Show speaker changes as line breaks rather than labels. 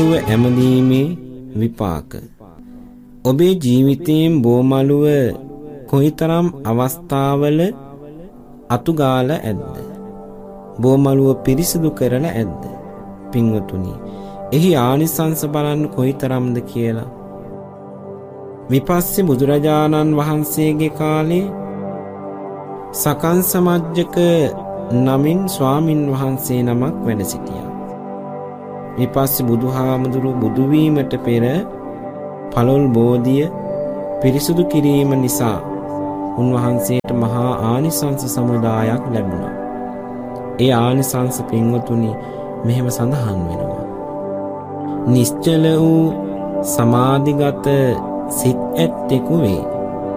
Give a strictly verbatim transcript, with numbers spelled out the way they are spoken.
ඇමදීමේ විපාක. ඔබේ ජීවිතයෙන් බෝමළුව කොයිතරම් අවස්ථාවල අතුගාලා ඇද්ද? බෝමළුව පිරිසිදු කරලා ඇද්ද? පින්වතුනි, එහි ආනිසංස බලන්න කොයිතරම්ද කියලා. විපස්සී බුදුරජාණන් වහන්සේගේ කාලේ සකංස මජ්ජක නමින් ස්වාමින් වහන්සේ නමක් වැඩ සිටියා. විපස්සී බුදුහාමුදුරු බුදු වීමට පෙර පළොල් බෝධිය පිරිසුදු කිරීම නිසා උන්වහන්සේට මහා ආනිසංස සමුදායක් ලැබුණා. ඒ ආනිසංස පින්වතුනි මෙහෙම සඳහන් වෙනවා. නිශ්චල වූ සමාධිගත සිත් ඇත්තෙකු වේ.